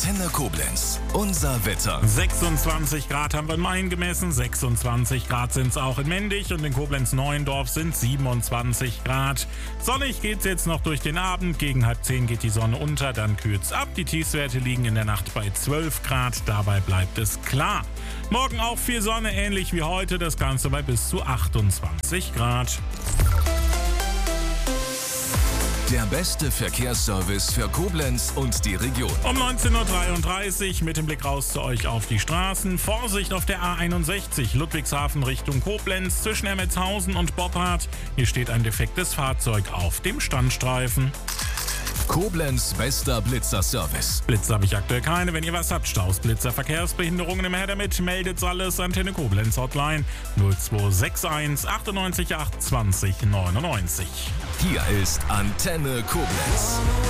Antenne Koblenz. Unser Wetter. 26 Grad haben wir in Main gemessen, 26 Grad sind es auch in Mendig und in Koblenz-Neuendorf sind 27 Grad. Sonnig geht's jetzt noch durch den Abend, gegen 9:30 geht die Sonne unter, dann kühlt's ab. Die Tiefstwerte liegen in der Nacht bei 12 Grad, dabei bleibt es klar. Morgen auch viel Sonne, ähnlich wie heute, das Ganze bei bis zu 28 Grad. Der beste Verkehrsservice für Koblenz und die Region. Um 19.33 Uhr mit dem Blick raus zu euch auf die Straßen. Vorsicht auf der A61 Ludwigshafen Richtung Koblenz zwischen Emmetshausen und Boppard. Hier steht ein defektes Fahrzeug auf dem Standstreifen. Koblenz bester Blitzer-Service. Blitzer habe ich aktuell keine. Wenn ihr was habt, Staus, Blitzer, Verkehrsbehinderungen, immer her damit, meldet's alles. Antenne Koblenz Hotline 0261 98 8 20 99. Hier ist Antenne Koblenz.